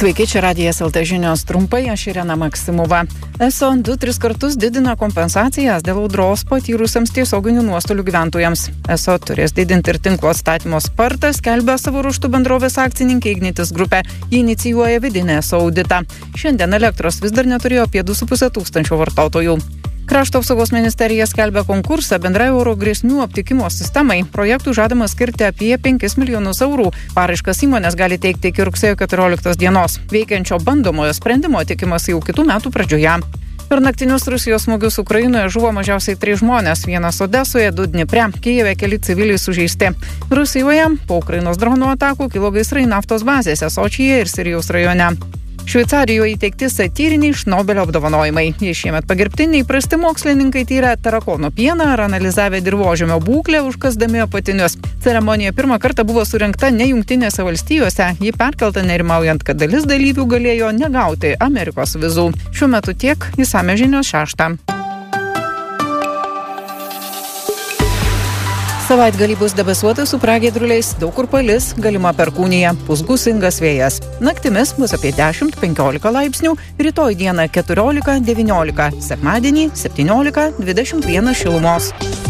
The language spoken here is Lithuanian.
Sveiki, čia Radijas LT žinios trumpai, aš Irena Maksimova. ESO 2-3 kartus didina kompensacijas dėl audros patyrusiems tiesioginių nuostolių gyventojams. ESO turės didinti ir tinklo atstatymo spartą, skelbia savo ruožtu bendrovės akcininkė Ignitis grupė. Jį inicijuoja vidinę ESO auditą. Šiandien elektros vis dar neturėjo apie 2,5 tūkstančio vartotojų. Krašto apsaugos ministerija skelbia konkursą bendrai oro grėsmių aptikimo sistemai. Projektų žadama skirti apie 5 milijonus eurų. Paraiškas įmonės gali teikti iki rugsėjo 14 dienos. Veikiančio bandomojo sprendimo tikimasi jau kitų metų pradžioje. Per naktinius Rusijos smūgius Ukrainoje žuvo mažiausiai 3 žmonės, 1 Odesoje, 2 Dnipre, Kijeve keli civiliai sužeisti. Rusijoje po Ukrainos dronų atakų kilo gaisrai naftos bazėse Sočyje ir Sirijos rajone. Šveicarijoje įteikti satyriniai Šnobelio apdovanojimai. Jie šiemet pagerbti neįprasti mokslininkai tyrė tarakono pieną ar analizavę dirvožemio būklę, užkasdami apatinius. Ceremonija pirmą kartą buvo surengta ne Jungtinėse valstijose. Ji perkelta nerimaujant, kad dalis dalyvių galėjo negauti Amerikos vizų. Šiuo metu tiek, išsamios žinios 6. Savaitgalį bus debesuota su pragiedruliais, daug kur palis, galima perkūnija, pūs gūsingas vėjas. Naktimis bus apie 10-15 laipsnių, rytoj dieną 14-19, sekmadienį 17-21 šilumos.